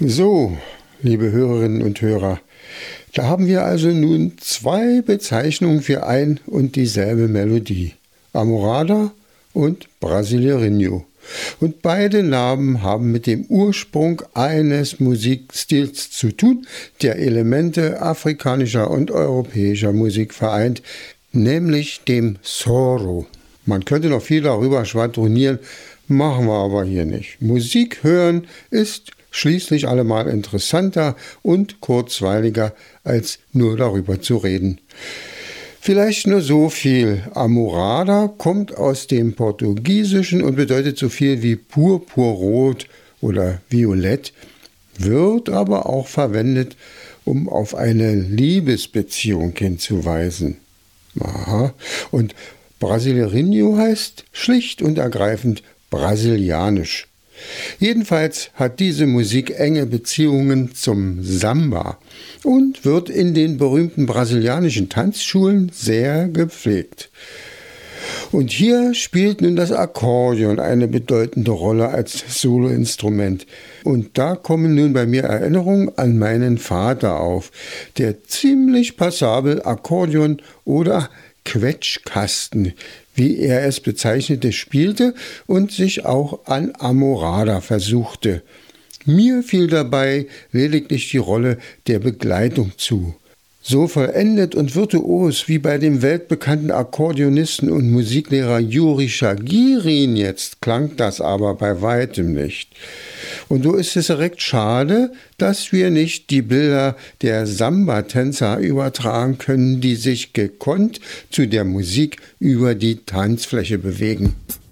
So, liebe Hörerinnen und Hörer, da haben wir also nun zwei Bezeichnungen für ein und dieselbe Melodie, Almorada und Brasileirinho. Und beide Namen haben mit dem Ursprung eines Musikstils zu tun, der Elemente afrikanischer und europäischer Musik vereint, nämlich dem Soro. Man könnte noch viel darüber schwadronieren, machen wir aber hier nicht. Musik hören ist schließlich allemal interessanter und kurzweiliger, als nur darüber zu reden. Vielleicht nur so viel. Almorada kommt aus dem Portugiesischen und bedeutet so viel wie purpurrot oder violett, wird aber auch verwendet, um auf eine Liebesbeziehung hinzuweisen. Aha. Und Brasileirinho heißt schlicht und ergreifend brasilianisch. Jedenfalls hat diese Musik enge Beziehungen zum Samba und wird in den berühmten brasilianischen Tanzschulen sehr gepflegt. Und hier spielt nun das Akkordeon eine bedeutende Rolle als Soloinstrument. Und da kommen nun bei mir Erinnerungen an meinen Vater auf, der ziemlich passabel Akkordeon oder Quetschkasten, wie er es bezeichnete, spielte und sich auch an Almorada versuchte. Mir fiel dabei lediglich die Rolle der Begleitung zu. So vollendet und virtuos wie bei dem weltbekannten Akkordeonisten und Musiklehrer Yuri Shagirin jetzt klang das aber bei weitem nicht. Und so ist es direkt schade, dass wir nicht die Bilder der Samba-Tänzer übertragen können, die sich gekonnt zu der Musik über die Tanzfläche bewegen.